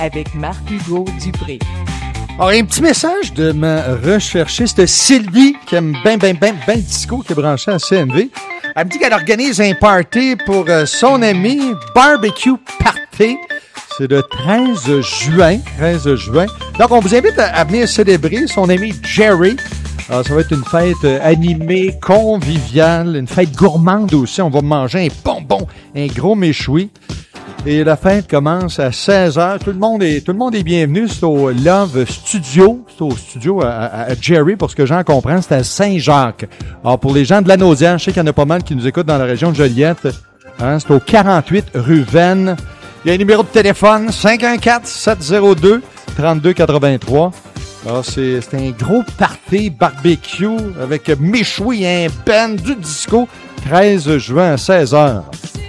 avec Marc-Hugo Dupré. Alors, un petit message de ma recherchiste Sylvie, qui aime bien le disco, qui est branchée à CMV. Elle me dit qu'elle organise un party pour son ami, Barbecue Party. C'est le 13 juin. Donc, on vous invite à venir célébrer son ami Jerry. Alors, ça va être une fête animée, conviviale, une fête gourmande aussi. On va manger un bonbon, un gros méchoui. Et la fête commence à 16h. Tout le monde est bienvenu. C'est au Love Studio. C'est au studio à Jerry, pour ce que j'en comprends. C'est à Saint-Jacques. Alors, pour les gens de la Naudière, je sais qu'il y en a pas mal qui nous écoutent dans la région de Joliette. Hein, c'est au 48 rue Vennes. Il y a un numéro de téléphone, 514-702-3283. Alors, c'est un gros party barbecue avec méchoui, un band, du disco. 13 juin à 16h.